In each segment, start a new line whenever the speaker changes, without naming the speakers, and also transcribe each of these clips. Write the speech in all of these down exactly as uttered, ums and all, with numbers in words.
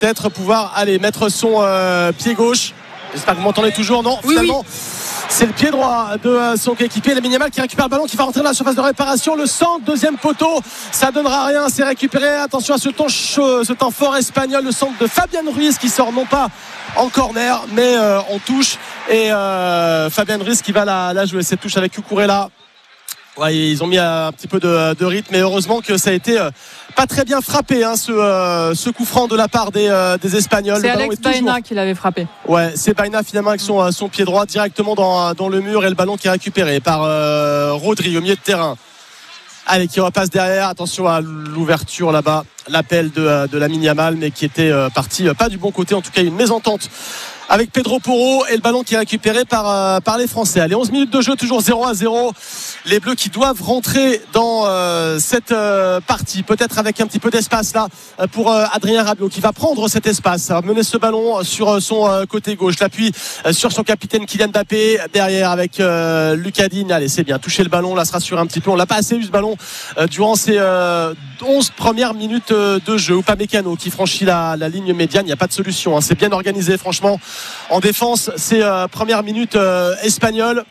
peut-être pouvoir aller mettre son euh, pied gauche. J'espère que vous m'entendez toujours. Non,
oui,
finalement
oui.
C'est le pied droit de euh, son coéquipier, Lamine Yamal, qui récupère le ballon, qui va rentrer dans la surface de réparation. Le centre, deuxième poteau, ça donnera rien, c'est récupéré. Attention à ce temps chaud, ce temps fort espagnol, le centre de Fabian Ruiz qui sort non pas en corner mais euh, en touche, et euh, Fabian Ruiz qui va la, la jouer cette touche avec Cucurella. Ouais, ils ont mis un petit peu de, de rythme, mais heureusement que ça a été euh, pas très bien frappé, hein, ce, euh, ce coup franc de la part des, euh, des Espagnols.
C'est Alex Baena toujours... qui l'avait frappé.
Ouais, c'est Baena finalement avec son, son pied droit directement dans, dans le mur, et le ballon qui est récupéré par euh, Rodri au milieu de terrain. Allez, qui repasse derrière. Attention à l'ouverture là-bas, l'appel de, de Lamine Yamal, mais qui était euh, parti euh, pas du bon côté, en tout cas une mésentente avec Pedro Porro, et le ballon qui est récupéré par, euh, par les Français. Allez, onze minutes de jeu, toujours zéro à zéro. Les Bleus qui doivent rentrer dans euh, cette euh, partie, peut-être avec un petit peu d'espace là pour euh, Adrien Rabiot, qui va prendre cet espace, va mener ce ballon sur euh, son euh, côté gauche, l'appui euh, sur son capitaine Kylian Mbappé, derrière avec euh, Lucas Digne. Allez, c'est bien, toucher le ballon là, se rassurer un petit peu. On l'a pas assez eu ce ballon euh, durant ces euh, onze premières minutes euh, de jeu. Upamecano qui franchit la, la ligne médiane, il n'y a pas de solution, hein. C'est bien organisé franchement en défense, ces euh, premières minutes euh, espagnoles,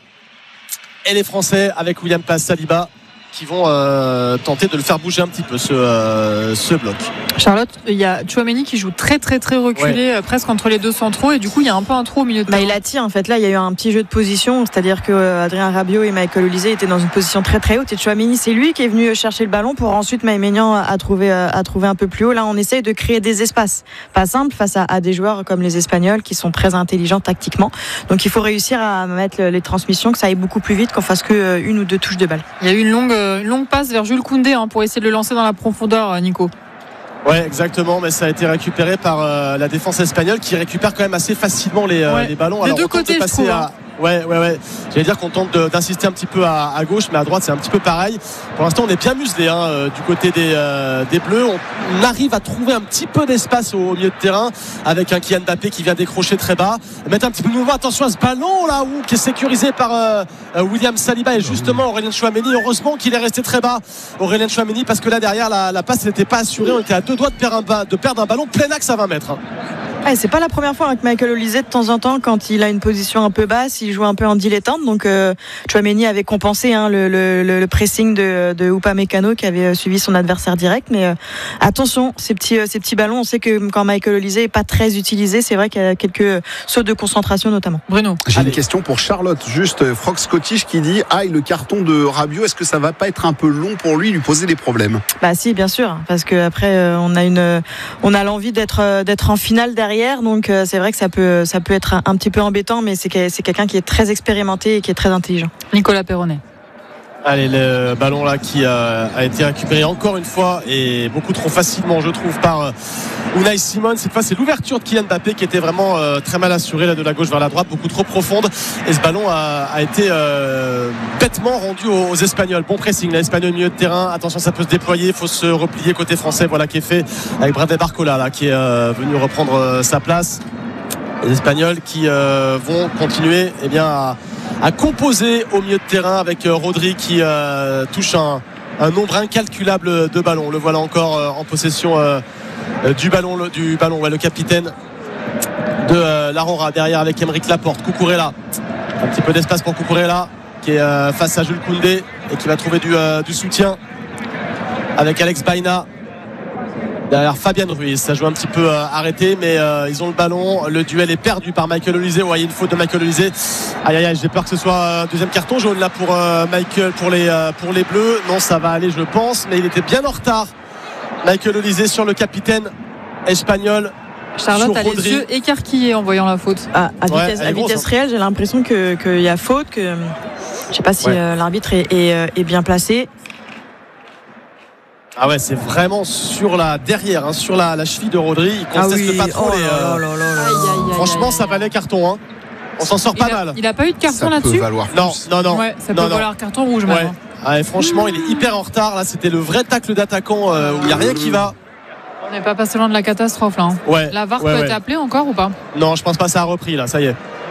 et les Français avec William Saliba qui vont euh, tenter de le faire bouger un petit peu, ce, euh, ce bloc.
Charlotte, il y a Tchouaméni qui joue très très très reculé, ouais. presque entre les deux centraux, et du coup il y a un peu un trou au milieu de
bah,
terrain.
Il attire en fait, là il y a eu un petit jeu de position, c'est-à-dire que Adrien Rabiot et Michael Olise étaient dans une position très très haute, et Tchouaméni c'est lui qui est venu chercher le ballon pour ensuite Maïmenian à trouver, à trouver un peu plus haut. Là on essaye de créer des espaces, pas simple face à, à des joueurs comme les Espagnols qui sont très intelligents tactiquement, donc il faut réussir à mettre les transmissions, que ça aille beaucoup plus vite, qu'on fasse que une ou deux touches de balle.
Il y a eu une longue, une longue passe vers Jules Koundé hein, pour essayer de le lancer dans la profondeur, Nico.
Ouais, exactement, mais ça a été récupéré par euh, la défense espagnole, qui récupère quand même assez facilement les, euh,
ouais.
les ballons.
Des
Alors,
deux
on tente
côtés,
de passer
je trouve,
à...
hein.
Ouais, ouais, ouais. J'allais dire qu'on tente de, d'insister un petit peu à, à gauche, mais à droite c'est un petit peu pareil. Pour l'instant, on est bien muselé hein, euh, du côté des, euh, des Bleus. On, on arrive à trouver un petit peu d'espace au, au milieu de terrain avec un Kylian Mbappé qui vient décrocher très bas. Mettre un petit peu de mouvement. Attention à ce ballon là, où, qui est sécurisé par euh, euh, William Saliba et justement Aurélien Tchouaméni. Heureusement qu'il est resté très bas, Aurélien Tchouaméni, parce que là derrière la, la passe n'était pas assurée. On était à deux doigts de perdre un, ba- de perdre un ballon plein axe à vingt mètres. Hein.
Ouais, c'est pas la première fois hein, que Michael Olise, de temps en temps, quand il a une position un peu basse, il joue un peu en dilettante. Donc euh, Tchouaméni avait compensé hein, le, le, le pressing de, de Upamecano qui avait suivi son adversaire direct. Mais euh, attention, ces petits, euh, ces petits ballons, on sait que quand Michael Olise est pas très utilisé, c'est vrai qu'il y a quelques sauts de concentration notamment.
Bruno.
J'ai
Allez.
une question pour Charlotte. Juste, Frog Scottish qui dit aïe, le carton de Rabiot, est-ce que ça va pas être un peu long pour lui, lui poser des problèmes?
Bah si, bien sûr, parce que après euh, on a une, on a l'envie d'être, euh, d'être en finale derrière. Donc euh, c'est vrai que ça peut, ça peut être un, un petit peu embêtant, mais c'est, que, c'est quelqu'un qui est très expérimenté et qui est très intelligent.
Nicolas Perronnet.
Allez, le ballon là qui a, a été récupéré encore une fois, et beaucoup trop facilement je trouve par euh, Unai Simon. Cette fois c'est l'ouverture de Kylian Mbappé qui était vraiment euh, très mal assurée là, de la gauche vers la droite, beaucoup trop profonde, et ce ballon a, a été euh, bêtement rendu aux, aux Espagnols. Bon pressing, l'Espagnol au milieu de terrain, attention ça peut se déployer, il faut se replier côté français, voilà qui est fait avec Bradley Barcola là, qui est euh, venu reprendre euh, sa place. Les Espagnols qui euh, vont continuer eh bien, à, à composer au milieu de terrain avec euh, Rodri qui euh, touche un, un nombre incalculable de ballons. Le voilà encore euh, en possession euh, euh, du ballon, le, du ballon ouais, le capitaine de euh, l'Aurora derrière avec Aymeric Laporte. Cucurella, un petit peu d'espace pour Cucurella qui est euh, face à Jules Koundé et qui va trouver du, euh, du soutien avec Alex Baena. Derrière Fabian Ruiz, ça joue un petit peu euh, arrêté, mais euh, ils ont le ballon. Le duel est perdu par Michael Olise. Ouais, il y a une faute de Michael Olise. Aïe aïe aïe, j'ai peur que ce soit un deuxième carton jaune là pour euh, Michael, pour les euh, pour les Bleus. Non, ça va aller, je pense, mais il était bien en retard. Michael Olise sur le capitaine espagnol.
Charlotte a les yeux écarquillés en voyant la faute.
À, à
ouais,
vitesse, à
grosse,
vitesse
hein.
réelle, j'ai l'impression que qu'il y a faute, que je sais pas si
ouais.
euh, l'arbitre est, est, est bien placé.
Ah ouais, c'est vraiment sur la derrière, hein, sur la, la cheville de Rodri. Il conteste
ah oui.
pas trop.
Oh
les,
là
euh,
là là là.
Aïe, aïe, aïe,
franchement,
aïe,
ça
aïe.
valait carton. Hein. On s'en sort
Il
pas
a,
mal.
il a pas eu de carton
Ça
là-dessus.
peut valoir
Non,
plus.
non, non.
Ouais, ça
non,
peut
non.
valoir carton rouge
Ouais.
maintenant.
Ah, et franchement, il est hyper en retard. Là, c'était le vrai tacle d'attaquant euh, où il n'y a rien qui va.
On n'est pas passé loin de la catastrophe là. Hein.
Ouais.
La V A R
ouais,
peut
ouais.
être appelée encore ou pas?
Non, je pense pas, ça a repris là. Ça y est.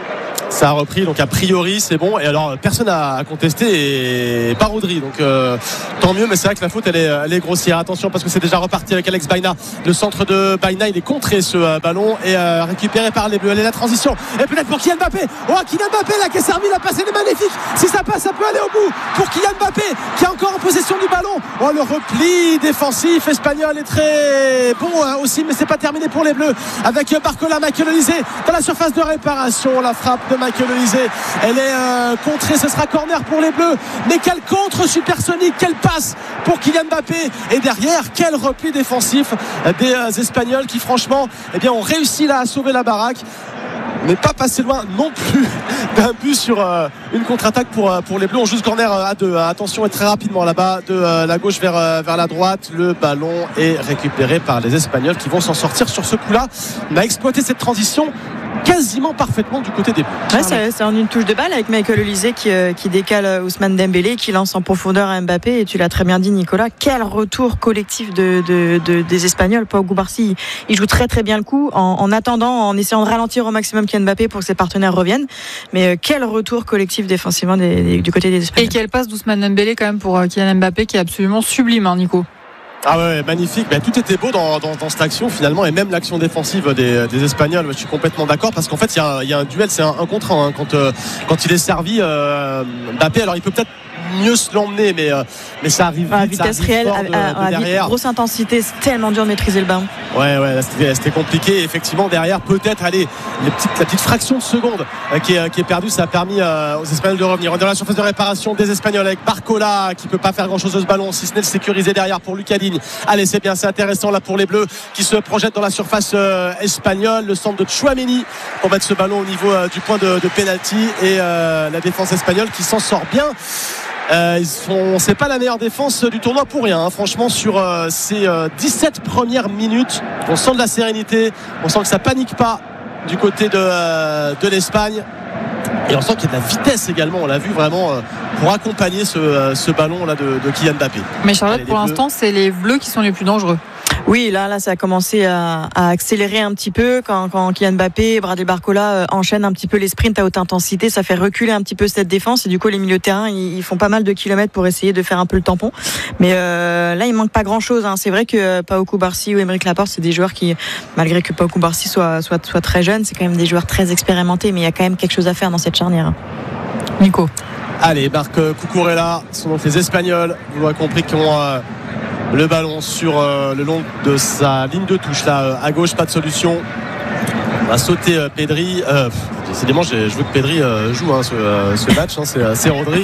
Ça a repris, donc a priori c'est bon. Et alors personne n'a contesté et pas Rodri, donc euh, tant mieux. Mais c'est vrai que la faute elle est, elle est grossière. Attention parce que c'est déjà reparti avec Alex Baina. Le centre de Baina, il est contré ce euh, ballon et euh, récupéré par les Bleus. Allez, la transition et peut-être pour Kylian Mbappé. Oh, Kylian Mbappé là qui est servi, la passe elle est magnifique. Si ça passe, ça peut aller au bout pour Kylian Mbappé qui est encore en possession du ballon. Oh, le repli défensif espagnol est très bon euh, aussi, mais c'est pas terminé pour les Bleus avec Barcola. Michael Olise dans la surface de réparation. La frappe de Michael Olise, elle est euh, contrée, ce sera corner pour les Bleus. Mais quel contre supersonique, quelle passe pour Kylian Mbappé, et derrière quel repli défensif des euh, Espagnols qui franchement eh bien, ont réussi là à sauver la baraque, mais pas passé loin non plus d'un but sur euh, une contre-attaque pour, euh, pour les Bleus. On joue ce corner euh, à deux. Attention, et très rapidement là-bas de euh, la gauche vers, euh, vers la droite. Le ballon est récupéré par les Espagnols qui vont s'en sortir sur ce coup-là. On a exploité cette transition quasiment parfaitement du côté des Bleus.
Ouais, c'est, c'est en une touche de balle avec Michael Olise qui, euh, qui décale Ousmane Dembélé, qui lance en profondeur à Mbappé. Et tu l'as très bien dit, Nicolas, quel retour collectif de, de, de, des Espagnols. Pau Cubarsí, il joue très très bien le coup en, en attendant, en essayant de ralentir au maximum Kylian Mbappé pour que ses partenaires reviennent. Mais euh, quel retour collectif défensivement des, des, du côté des Espagnols.
Et quelle passe d'Ousmane Dembélé quand même pour euh, Kylian Mbappé qui est absolument sublime, hein, Nico.
Ah ouais, magnifique. Ben, tout était beau dans, dans, dans cette action finalement, et même l'action défensive des, des Espagnols. Je suis complètement d'accord parce qu'en fait il y a, y a un duel, c'est un, un contre un hein, quand, euh, quand il est servi euh, Mbappé. Alors il peut peut-être mieux se l'emmener, mais, euh, mais ça arrive vite,
à vitesse
ça arrive
réelle,
fort
à,
de,
à,
de derrière.
à grosse intensité, c'est tellement dur de maîtriser le ballon.
Ouais, ouais, là, c'était, c'était compliqué. Et effectivement, derrière, peut-être, allez, les petites, la petite fraction de seconde euh, qui, est, qui est perdue, ça a permis euh, aux Espagnols de revenir. On est dans la surface de réparation des Espagnols avec Barcola qui peut pas faire grand-chose de ce ballon, si ce n'est le sécuriser derrière pour Lucas Digne. Allez, c'est bien, c'est intéressant là pour les Bleus qui se projettent dans la surface euh, espagnole. Le centre de Tchouaméni pour mettre ce ballon au niveau euh, du point de, de pénalty, et euh, la défense espagnole qui s'en sort bien. Euh, ils sont, c'est pas la meilleure défense du tournoi pour rien, hein. Franchement, sur euh, ces euh, dix-sept premières minutes, on sent de la sérénité, on sent que ça panique pas du côté de, euh, de l'Espagne, et on sent qu'il y a de la vitesse également. On l'a vu vraiment euh, pour accompagner ce, euh, ce ballon là de, de Kylian Mbappé.
Mais Charlotte,
Allez,
pour l'instant,
Bleus.
c'est les Bleus qui sont les plus dangereux.
Oui, là, là, ça a commencé à, à accélérer un petit peu quand, quand Kylian Mbappé et Bradley Barcola euh, enchaînent un petit peu les sprints à haute intensité. Ça fait reculer un petit peu cette défense, et du coup, les milieux de terrain, ils, ils font pas mal de kilomètres pour essayer de faire un peu le tampon. Mais euh, là, il manque pas grand-chose, hein. C'est vrai que Pau Cubarsí ou Aymeric Laporte, c'est des joueurs qui, malgré que Pau Cubarsí soit, soit, soit très jeune, c'est quand même des joueurs très expérimentés. Mais il y a quand même quelque chose à faire dans cette charnière.
Nico.
Allez, Marc Cucurella, ce sont donc les Espagnols, vous l'avez compris, qui ont euh, le ballon sur euh, le long de sa ligne de touche là, euh, à gauche, pas de solution. On va sauter euh, Pedri. Euh, décidément, j'ai, je veux que Pedri euh, joue hein, ce, euh, ce match, hein, c'est, c'est Rodri.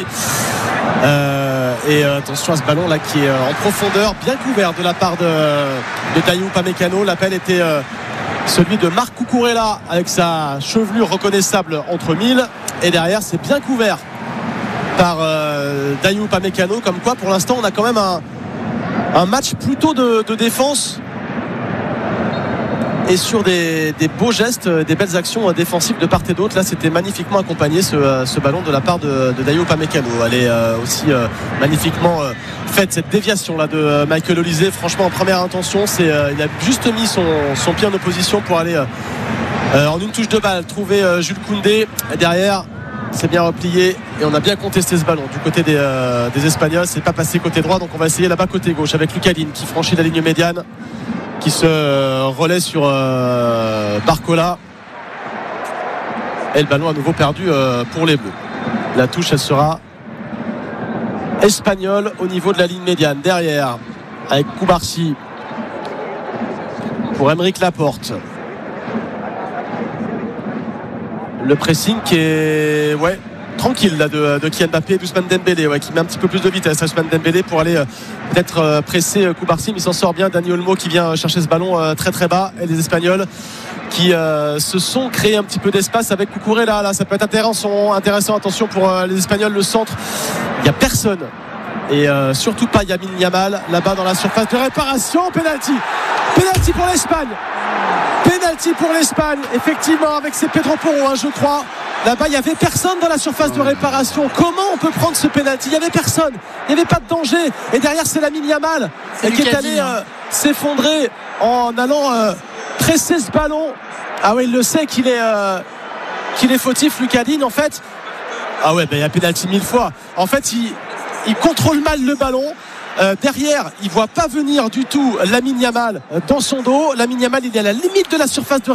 Euh, et euh, attention à ce ballon là qui est euh, en profondeur, bien couvert de la part de, de Dayou Upamecano. L'appel était euh, celui de Marc Cucurella avec sa chevelure reconnaissable entre mille, et derrière c'est bien couvert par euh, Dayou Upamecano. Comme quoi pour l'instant on a quand même un, un match plutôt de, de défense, et sur des, des beaux gestes, des belles actions défensives de part et d'autre. Là c'était magnifiquement accompagné ce, ce ballon de la part de, de Dayou Upamecano. Elle est euh, aussi euh, magnifiquement euh, faite cette déviation là de euh, Michael Olise. Franchement en première intention, c'est, euh, il a juste mis son, son pied en opposition pour aller euh, euh, en une touche de balle trouver euh, Jules Koundé. Et derrière c'est bien replié, et on a bien contesté ce ballon du côté des, euh, des Espagnols. C'est pas passé côté droit, donc on va essayer là-bas côté gauche avec Lucas Digne qui franchit la ligne médiane, qui se euh, relaie sur euh, Barcola, et le ballon à nouveau perdu euh, pour les Bleus. La touche elle sera espagnole au niveau de la ligne médiane. Derrière avec Cubarsí pour Aymeric Laporte. Le pressing qui est ouais, tranquille là, de, de Kylian Mbappé et d'Ousmane Dembélé, ouais, qui met un petit peu plus de vitesse à Ousmane Dembélé pour aller euh, peut-être euh, presser euh, Cubarsí, mais il s'en sort bien. Dani Olmo qui vient chercher ce ballon euh, très très bas, et les Espagnols qui euh, se sont créés un petit peu d'espace avec Cucurella. Là, ça peut être intéressant, intéressant. Attention pour euh, les Espagnols, le centre, il n'y a personne, et euh, surtout pas Lamine Yamal là-bas dans la surface de réparation. Penalty, penalty pour l'Espagne. Penalty pour l'Espagne, effectivement, avec ses Pedro Porro, hein, je crois. Là-bas, il n'y avait personne dans la surface de réparation. Comment on peut prendre ce penalty? Il n'y avait personne, il n'y avait pas de danger. Et derrière, c'est Lamine Yamal qui est allé euh, s'effondrer en allant euh, presser ce ballon. Ah oui, il le sait qu'il est, euh, qu'il est fautif, Lucas Digne. En fait, ah ouais, ben il y a pénalty mille fois. En fait, il, il contrôle mal le ballon. Euh, derrière, il voit pas venir du tout Lamine Yamal dans son dos. Lamine Yamal, il est à la limite de la surface de